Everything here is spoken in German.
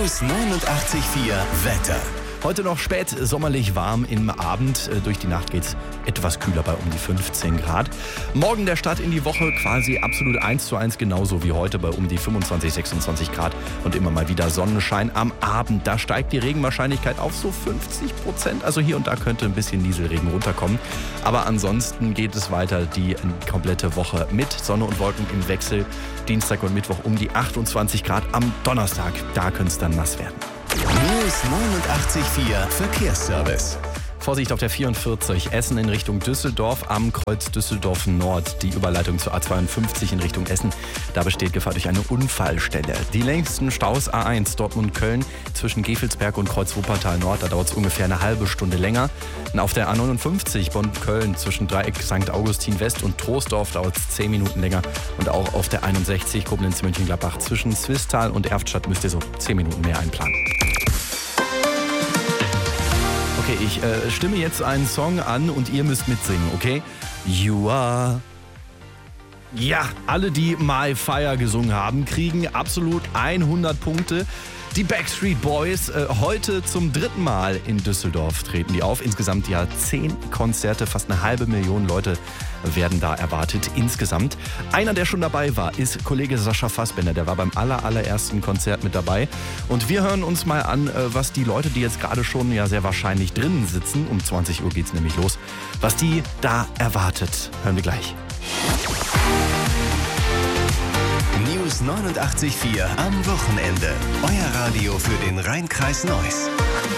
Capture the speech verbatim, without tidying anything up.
News neunundachtzig Komma vier Wetter. Heute noch spät sommerlich warm im Abend. Durch die Nacht geht's etwas kühler bei um die fünfzehn Grad. Morgen der Start in die Woche quasi absolut eins zu eins genauso wie heute bei um die fünfundzwanzig, sechsundzwanzig Grad und immer mal wieder Sonnenschein. Am Abend, da steigt die Regenwahrscheinlichkeit auf so fünfzig Prozent. Also hier und da könnte ein bisschen Nieselregen runterkommen. Aber ansonsten geht es weiter die komplette Woche mit Sonne und Wolken im Wechsel. Dienstag und Mittwoch um die achtundzwanzig Grad. Am Donnerstag, da könnte es dann nass werden. News neunundachtzig Komma vier Verkehrsservice. Vorsicht auf der vierundvierzig, Essen in Richtung Düsseldorf, am Kreuz Düsseldorf Nord. Die Überleitung zur A zweiundfünfzig in Richtung Essen. Da besteht Gefahr durch eine Unfallstelle. Die längsten Staus A eins Dortmund-Köln zwischen Gevelsberg und Kreuz Wuppertal Nord. Da dauert es ungefähr eine halbe Stunde länger. Und auf der A neunundfünfzig Bonn-Köln zwischen Dreieck Sankt Augustin West und Troisdorf dauert es zehn Minuten länger. Und auch auf der einundsechzig Koblenz-Mönchengladbach zwischen Swisttal und Erftstadt müsst ihr so zehn Minuten mehr einplanen. Okay, ich äh, stimme jetzt einen Song an und ihr müsst mitsingen, okay? You are... Ja, alle, die My Fire gesungen haben, kriegen absolut hundert Punkte. Die Backstreet Boys, äh, heute zum dritten Mal in Düsseldorf treten die auf. Insgesamt ja zehn Konzerte, fast eine halbe Million Leute werden da erwartet insgesamt. Einer, der schon dabei war, ist Kollege Sascha Fassbender. Der war beim aller, allerersten Konzert mit dabei. Und wir hören uns mal an, äh, was die Leute, die jetzt gerade schon ja sehr wahrscheinlich drinnen sitzen, um zwanzig Uhr geht's nämlich los, was die da erwartet. Hören wir gleich. News neunundachtzig Komma vier am Wochenende. Euer Radio für den Rhein-Kreis Neuss.